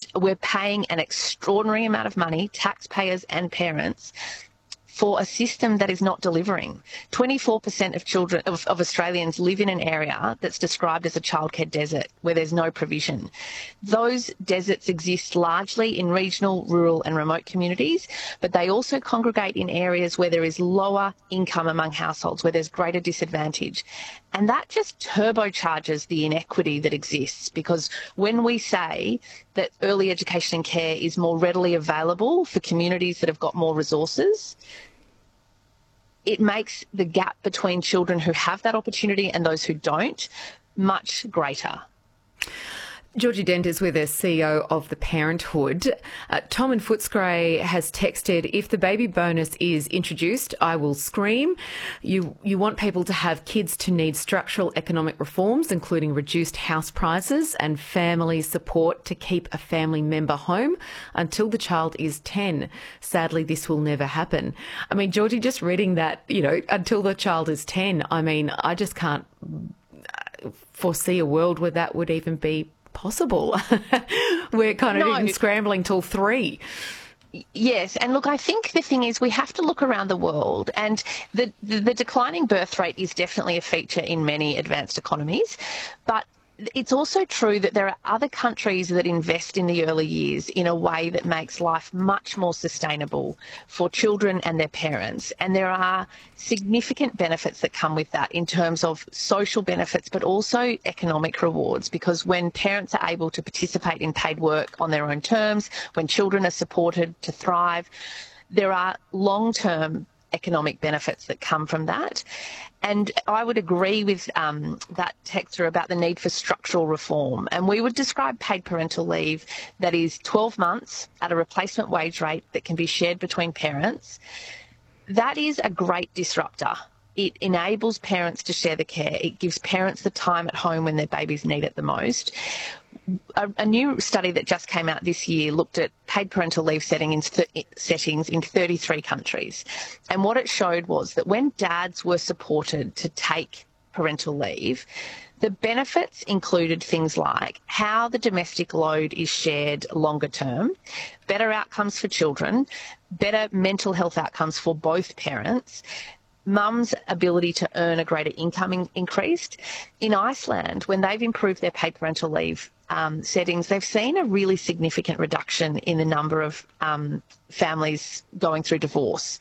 we're paying an extraordinary amount of money, taxpayers and parents, for a system that is not delivering. 24% of children of Australians live in an area that's described as a childcare desert where there's no provision. Those deserts exist largely in regional, rural and remote communities, but they also congregate in areas where there is lower income among households, where there's greater disadvantage. And that just turbocharges the inequity that exists, because when we say that early education and care is more readily available for communities that have got more resources, it makes the gap between children who have that opportunity and those who don't much greater. Georgie Dent is with us, CEO of The Parenthood. Tom in Footscray has texted, if the baby bonus is introduced, I will scream. You want people to have kids to need structural economic reforms, including reduced house prices and family support to keep a family member home until the child is 10. Sadly, this will never happen. I mean, Georgie, just reading that, until the child is 10, I mean, I just can't foresee a world where that would even be possible. We're kind of even scrambling till 3. Yes, and look, I think the thing is we have to look around the world, and the declining birth rate is definitely a feature in many advanced economies, but it's also true that there are other countries that invest in the early years in a way that makes life much more sustainable for children and their parents. And there are significant benefits that come with that in terms of social benefits, but also economic rewards, because when parents are able to participate in paid work on their own terms, when children are supported to thrive, there are long-term economic benefits that come from that. And I would agree with that texter about the need for structural reform. And we would describe paid parental leave that is 12 months at a replacement wage rate that can be shared between parents. That is a great disruptor. It enables parents to share the care. It gives parents the time at home when their babies need it the most. A new study that just came out this year looked at paid parental leave settings in 33 countries. And what it showed was that when dads were supported to take parental leave, the benefits included things like how the domestic load is shared longer term, better outcomes for children, better mental health outcomes for both parents, mum's ability to earn a greater income increased. In Iceland, when they've improved their paid parental leave settings, they've seen a really significant reduction in the number of families going through divorce.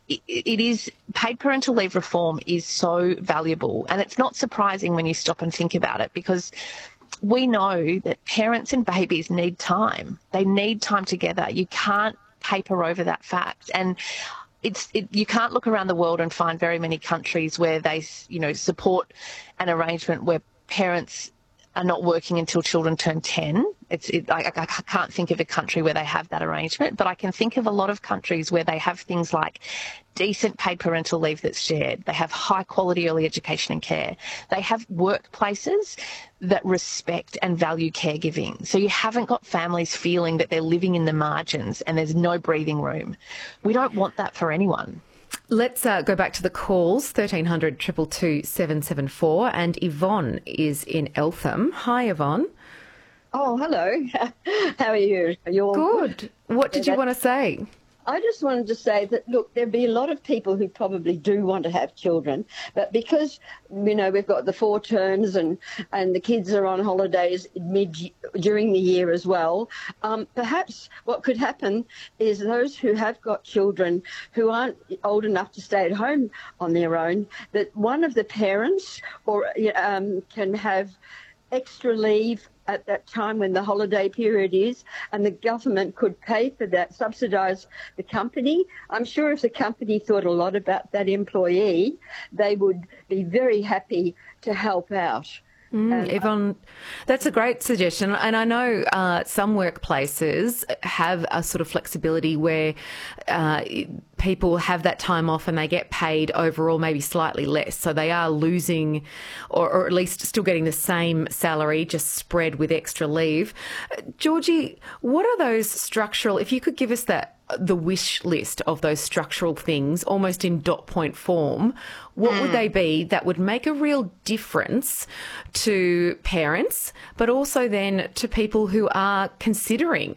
Paid parental leave reform is so valuable, and it's not surprising when you stop and think about it, because we know that parents and babies need time. They need time together. You can't paper over that fact. And you can't look around the world and find very many countries where they, support an arrangement where parents are not working until children turn 10. I can't think of a country where they have that arrangement, but I can think of a lot of countries where they have things like decent paid parental leave that's shared. They have high quality early education and care. They have workplaces that respect and value caregiving. So you haven't got families feeling that they're living in the margins and there's no breathing room. We don't want that for anyone. Let's go back to the calls, 1300 222 774, and Yvonne is in Eltham. Hi, Yvonne. Oh, hello. How are you? Are you all good? What did you want to say? I just wanted to say that, look, there'd be a lot of people who probably do want to have children, but because, we've got the 4 terms and the kids are on holidays during the year as well, perhaps what could happen is those who have got children who aren't old enough to stay at home on their own, that one of the parents can have extra leave at that time when the holiday period is, and the government could pay for that, subsidise the company. I'm sure if the company thought a lot about that employee, they would be very happy to help out. Yvonne, that's a great suggestion. And I know some workplaces have a sort of flexibility where people have that time off and they get paid overall maybe slightly less. So they are losing or at least still getting the same salary, just spread with extra leave. Georgie, what are those structural, if you could give us the wish list of those structural things almost in dot point form, what would they be that would make a real difference to parents, but also then to people who are considering